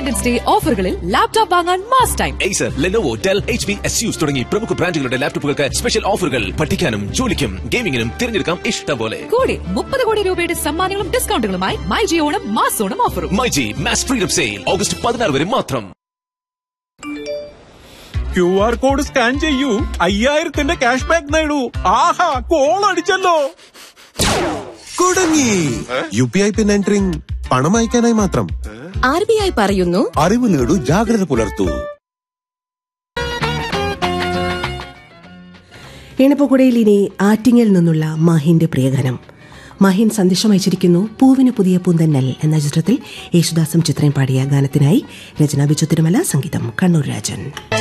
Independence day ഓഫറുകളിൽ laptop വാങ്ങാൻ mass time. Acer, Lenovo, Dell, HP, Asus തുടങ്ങി പ്രമുഖ ബ്രാൻഡുകളുടെ ലാപ്ടോപ്പുകൾക്ക് സ്പെഷ്യൽ ഓഫറുകൾ. പഠിക്കാനും ജോലിക്കും ഗെയിമിംഗിനും തിരഞ്ഞെടുക്കാം ഇഷ്ടം പോലെ. കൂടെ 30 കോടി രൂപയുടെ സമ്മാനങ്ങളും ഡിസ്കൗണ്ടുകളുമായി മൈജി ഓണം മാസ് ഓണം ഓഫറും. MyG mass freedom sale August 16 വരെ മാത്രം. QR കോഡ് സ്കാൻ ചെയ്യൂ, 5000 ക്യാഷ് ബാക്ക് നേടൂ. ആഹാ, കോൾ അടിച്ചല്ലോ. കുടുങ്ങി. UPI പിൻ എൻട്രിങ് പണം അയക്കാനായി മാത്രം. RBI പറയുന്നു, അറിവ് നേടൂ, ജാഗ്രത പുലർത്തൂ. എണപ്പുകുടയിൽ ഇനി ആറ്റിങ്ങിൽ നിന്നുള്ള മാഹിന്റെ പ്രിയഗാനം. മാഹിൻ സന്ദേശം അയച്ചിരിക്കുന്നു. പൂവിന് പുതിയ പൂന്തന്നൽ എന്ന ചിത്രത്തിൽ യേശുദാസും ചിത്രയും പാടിയ ഗാനത്തിനായി രചന ബിജു തിരുമല, സംഗീതം കണ്ണൂർ രാജൻ.